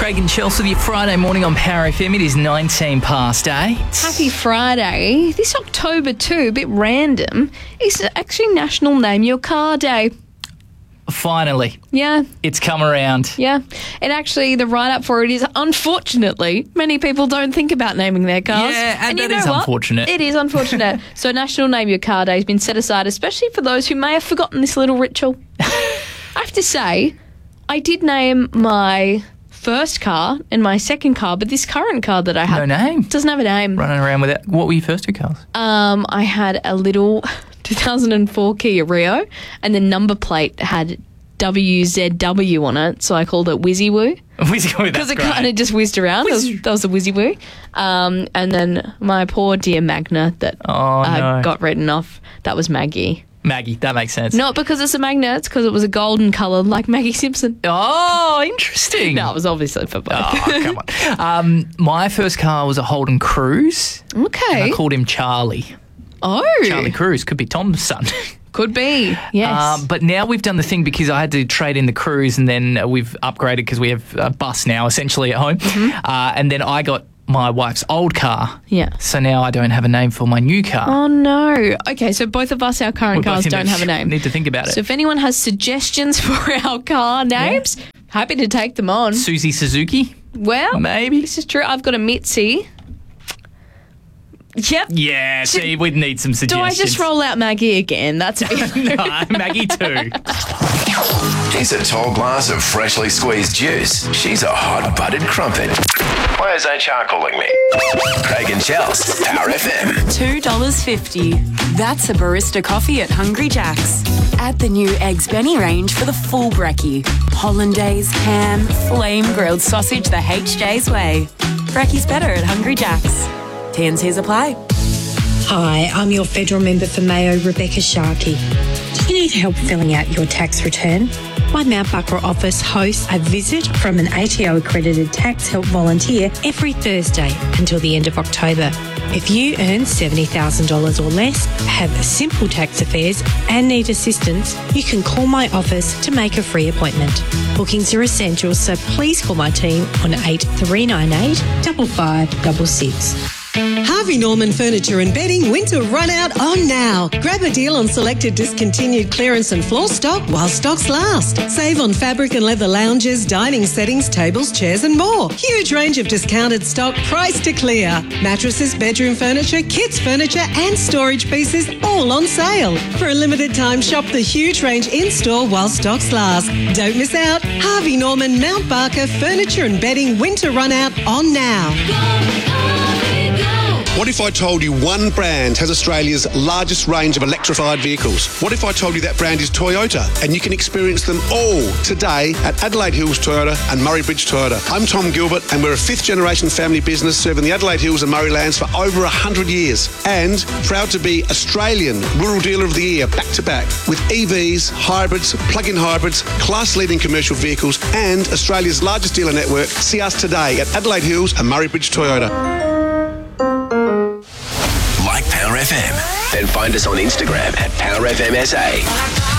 Craig and Chelsea with you Friday morning on Power FM. It is 19 past 8. Happy Friday. This October too, a bit random, is actually National Name Your Car Day. Finally. Yeah. It's come around. Yeah. And actually the write-up for it is, unfortunately, many people don't think about naming their cars. Yeah, and you that know is what? unfortunate. It is unfortunate. So National Name Your Car Day has been set aside, especially for those who may have forgotten this little ritual. I have to say, I did name my first car and my second car, but this current car that I have No name. doesn't have a name. Running around with it. What were your first two cars? I had a little 2004 Kia Rio, and the number plate had WZW on it, so I called it Whizzy Woo. Because it kind of just whizzed around. That was a Whizzy Woo. And then my poor dear Magna that got written off, that was Maggie. Maggie, that makes sense. Not because it's a Magna, it's because it was a golden colour like Maggie Simpson. Oh, interesting. No, it was obviously for both. Oh, come on. My first car was a Holden Cruise. Okay. And I called him Charlie. Oh. Charlie Cruise. Could be Tom's son. Could be, yes. But now we've done the thing because I had to trade in the Cruise and then we've upgraded because we have a bus now essentially at home. Mm-hmm. And then I got my wife's old car. Yeah. So now I don't have a name for my new car. Oh, no. Okay, so both of us, our current cars don't have a name. Need to think about it. So if anyone has suggestions for our car names, happy to take them on. Susie Suzuki? Well, maybe. This is true. I've got a Mitzi. Yep. Yeah, see, we'd need some suggestions. Do I just roll out Maggie again? That's a bit... No, Maggie too. He's a tall glass of freshly squeezed juice. She's a hot buttered crumpet. Where's HR calling me? Craig and Chels, Power FM. $2.50. That's a barista coffee at Hungry Jack's. Add the new Eggs Benny range for the full brekkie. Hollandaise, ham, flame grilled sausage the HJ's way. Brekkie's better at Hungry Jack's. T&Cs apply. Hi, I'm your federal member for Mayo, Rebecca Sharkey. Do you need help filling out your tax return? My Mount Barker office hosts a visit from an ATO-accredited tax help volunteer every Thursday until the end of October. If you earn $70,000 or less, have simple tax affairs and need assistance, you can call my office to make a free appointment. Bookings are essential, so please call my team on 8398 5566. Harvey Norman Furniture and Bedding winter run out on now. Grab a deal on selected discontinued clearance and floor stock while stocks last. Save on fabric and leather lounges, dining settings, tables, chairs and more. Huge range of discounted stock priced to clear. Mattresses, bedroom furniture, kids furniture and storage pieces all on sale. For a limited time, shop the huge range in-store while stocks last. Don't miss out. Harvey Norman Mount Barker Furniture and Bedding winter run out on now. What if I told you one brand has Australia's largest range of electrified vehicles? What if I told you that brand is Toyota and you can experience them all today at Adelaide Hills Toyota and Murray Bridge Toyota? I'm Tom Gilbert and we're a fifth generation family business serving the Adelaide Hills and Murray Lands for over 100 years and proud to be Australian Rural Dealer of the Year back to back with EVs, hybrids, plug-in hybrids, class leading commercial vehicles and Australia's largest dealer network. See us today at Adelaide Hills and Murray Bridge Toyota. Like Power FM. Then find us on Instagram at Power FM SA.